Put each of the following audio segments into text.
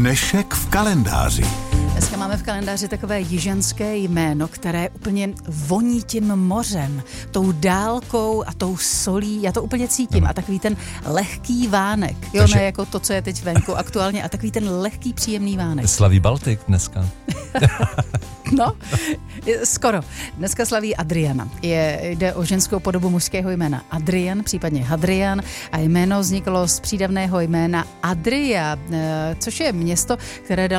Dnešek v kalendáři. Dneska máme v kalendáři takové jižanské jméno, které úplně voní tím mořem, tou dálkou a tou solí. Já to úplně cítím. A takový ten lehký vánek. Jo, ne jako to, co je teď venku aktuálně, a takový ten lehký, příjemný vánek. Slaví Baltik dneska. No, skoro. Dneska slaví Adriana. Jde o ženskou podobu mužského jména Adrian, případně Hadrian, a jméno vzniklo z přídavného jména Adria, což je město, které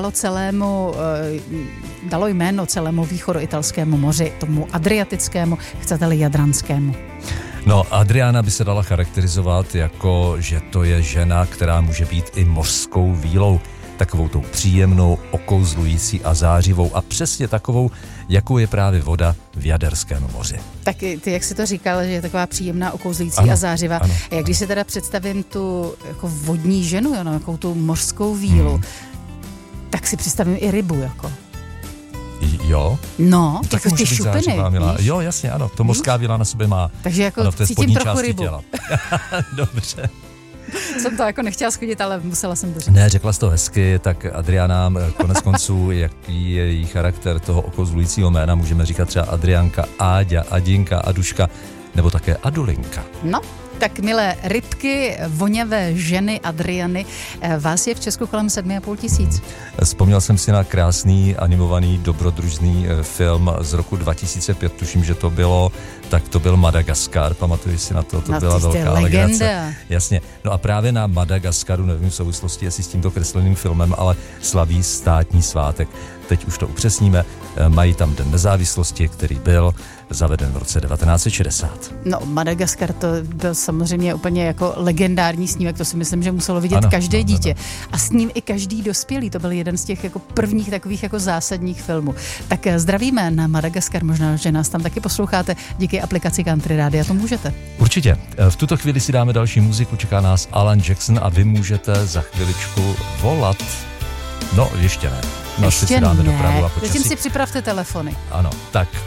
dalo jméno celému východoitalskému moři, tomu adriatickému, chcete-li jadranskému. No, Adriana by se dala charakterizovat jako, že to je žena, která může být i mořskou vílou. Takovou tou příjemnou, okouzlující a zářivou a přesně takovou, jakou je právě voda v Jaderském moři. Tak ty, jak jsi to říkal, že je taková příjemná, okouzlující a zářivá. Ano, a jak když si teda představím tu jako vodní ženu, jo, jakou tu mořskou vílu, tak si představím i rybu, jako. Jo? No, tak jako ty šupiny. Jo, jasně, ano, to mořská víla na sobě má. Takže jako ano, v té cítím trochu rybu. Těla. Dobře. Jsem to jako nechtěla schodit, ale musela jsem to říct. Ne, řekla jsi to hezky, tak Adriana, konec konců, jaký je její charakter toho okouzlujícího jména, můžeme říkat třeba Adrianka, Áďa, Adinka, Aduška, nebo také Adulinka. No, tak milé rybky, voňavé ženy Adriany, vás je v Česku kolem 7 500. Vzpomněl jsem si na krásný animovaný dobrodružný film z roku 2005, tuším, že to byl Madagaskar, pamatuješ si na to? To byla velká legrace. Jasně. No a právě na Madagaskaru, nevím v souvislosti, jestli s tímto kresleným filmem, ale slaví státní svátek. Teď už to upřesníme, mají tam Den nezávislosti, který byl zaveden v roce 1960. No, Madagaskar to byl samozřejmě úplně jako legendární snímek, to si myslím, že muselo vidět každé dítě. A s ním i každý dospělý, to byl jeden z těch jako prvních takových jako zásadních filmů. Tak zdravíme na Madagaskar, možná, že nás tam taky posloucháte, díky aplikaci Country Rádia, to můžete. Určitě. V tuto chvíli si dáme další muziku, čeká nás Alan Jackson a vy můžete za chviličku volat. No, ještě ne. Ještě si dáme ne. dopravu a počasí. Zatím si připravte telefony. Ano, tak